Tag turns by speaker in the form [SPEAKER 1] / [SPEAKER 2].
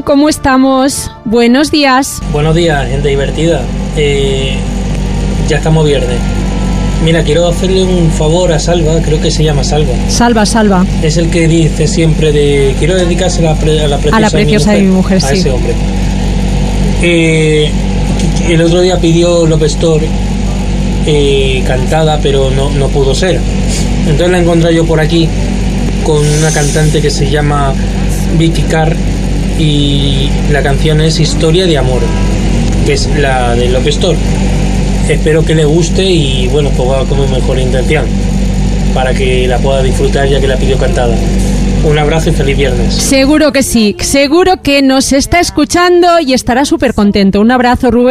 [SPEAKER 1] ¿cómo estamos? Buenos días.
[SPEAKER 2] Buenos días, gente divertida. Ya estamos viernes. Mira, quiero hacerle un favor a Salva, creo que se llama Salva.
[SPEAKER 1] Salva. es
[SPEAKER 2] el que dice siempre de... Quiero dedicarse a la preciosa de mi mujer,
[SPEAKER 1] sí.
[SPEAKER 2] A ese hombre. El otro día pidió Love Story cantada, pero no pudo ser. Entonces la encontré yo por aquí con una cantante que se llama Vicky Carr y la canción es Historia de Amor, que es la de Love Story. Espero que le guste y bueno, pues va con mi mejor intención para que la pueda disfrutar ya que la pidió cantada. Un abrazo y feliz viernes.
[SPEAKER 1] Seguro que sí, seguro que nos está escuchando y estará súper contento. Un abrazo, Rubén.